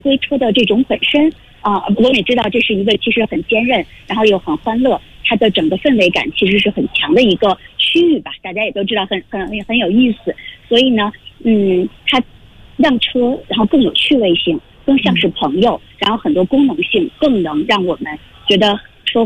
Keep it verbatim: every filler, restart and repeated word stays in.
推车的这种本身啊、呃，我们也知道这是一个其实很坚韧，然后又很欢乐，它的整个氛围感其实是很强的一个区域吧，大家也都知道很很很有意思。所以呢，嗯，它让车然后更有趣味性，更像是朋友，然后很多功能性更能让我们觉得